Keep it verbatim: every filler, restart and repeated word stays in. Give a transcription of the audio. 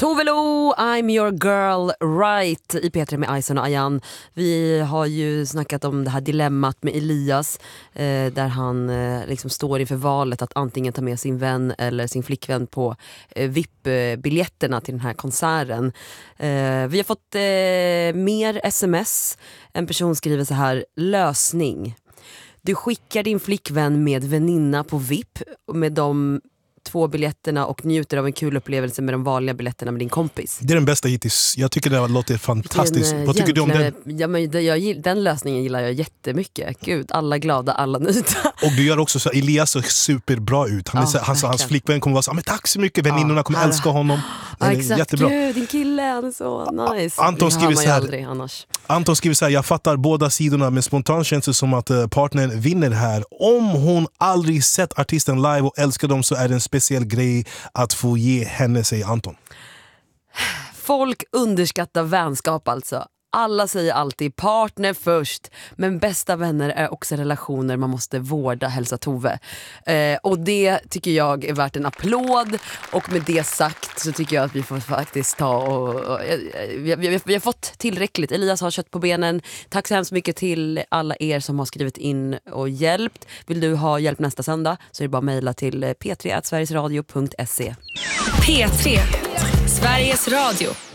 Tove Lo, I'm your girl right i P tre med Ison och Ayan. Vi har ju snackat om det här dilemmat med Elias eh, där han eh, liksom står inför valet att antingen ta med sin vän eller sin flickvän på eh, V I P-biljetterna till den här konserten. Eh, vi har fått eh, mer sms. En person skriver så här: lösning. Du skickar din flickvän med väninna på V I P med de två biljetterna och njuter av en kul upplevelse med de vanliga biljetterna med din kompis. Det är den bästa hittills. Jag tycker det låter fantastiskt. Den, Vad tycker du om den? Ja, men det, jag, den lösningen gillar jag jättemycket. Gud, alla glada, alla nöjda. Och du gör också så Elias ser superbra ut. Han är, Ja, så, hans, hans flickvän kommer vara så, men tack så mycket, väninnorna ja, kommer här, älska honom. Ja, är exakt. Jättebra. Gud, din kille, han är så nice. Anton det skriver så här, aldrig annars. Anton skriver så här: jag fattar båda sidorna, men spontant känns det som att partnern vinner här. Om hon aldrig sett artisten live och älskar dem så är det en speciell grej att få ge henne, säger Anton. Folk underskattar vänskap alltså. Alla säger alltid partner först, men bästa vänner är också relationer man måste vårda, hälsa Tove. Eh, och det tycker jag är värt en applåd. Och med det sagt så tycker jag att vi får faktiskt ta och, och, och vi, vi, vi har fått tillräckligt. Elias har kött på benen. Tack så hemskt mycket till alla er som har skrivit in och hjälpt. Vill du ha hjälp nästa söndag så är det bara att mejla till p tre at sverigesradio punkt se. P tre, Sveriges Radio.